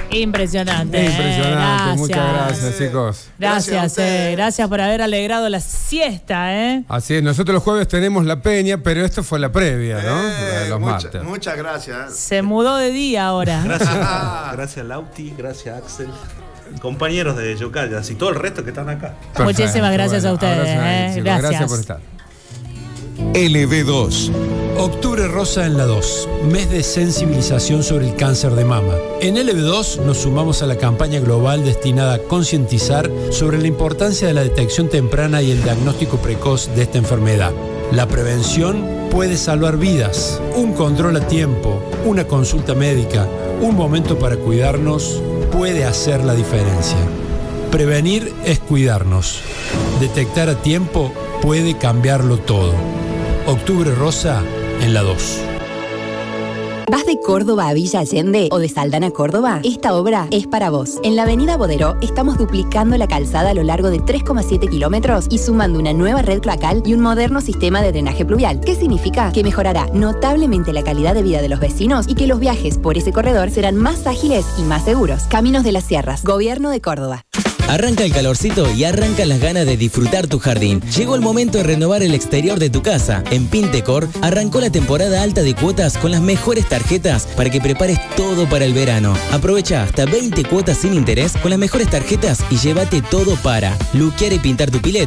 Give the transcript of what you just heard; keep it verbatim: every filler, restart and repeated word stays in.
Impresionante. Impresionante, eh. Gracias. muchas gracias, chicos. Gracias, Gracias, eh. gracias por haber alegrado la siesta, ¿eh? Así es, nosotros los jueves tenemos la peña, pero esto fue la previa, ¿no? Eh, La de los mucha- martes. muchas gracias. Se mudó de día ahora. Gracias, gracias Lauti, gracias Axel, compañeros de Yocayas y todo el resto que están acá. Perfecto, Muchísimas gracias a ustedes, abrazo ahí, eh. chicos. Gracias. Gracias por estar. L B dos. Octubre Rosa en la dos, mes de sensibilización sobre el cáncer de mama. En L B dos nos sumamos a la campaña global destinada a concientizar sobre la importancia de la detección temprana y el diagnóstico precoz de esta enfermedad. La prevención puede salvar vidas. Un control a tiempo, una consulta médica, un momento para cuidarnos puede hacer la diferencia. Prevenir es cuidarnos. Detectar a tiempo puede cambiarlo todo. Octubre Rosa en la dos. ¿Vas de Córdoba a Villa Allende o de Saldan a Córdoba? Esta obra es para vos. En la avenida Boderó estamos duplicando la calzada a lo largo de tres coma siete kilómetros y sumando una nueva red cloacal y un moderno sistema de drenaje pluvial. ¿Qué significa? Que mejorará notablemente la calidad de vida de los vecinos y que los viajes por ese corredor serán más ágiles y más seguros. Caminos de las Sierras, Gobierno de Córdoba. Arranca el calorcito y arrancan las ganas de disfrutar tu jardín. Llegó el momento de renovar el exterior de tu casa. En Pintecor arrancó la temporada alta de cuotas con las mejores tarjetas para que prepares todo para el verano. Aprovecha hasta veinte cuotas sin interés con las mejores tarjetas y llévate todo para luquear y pintar tu pileta.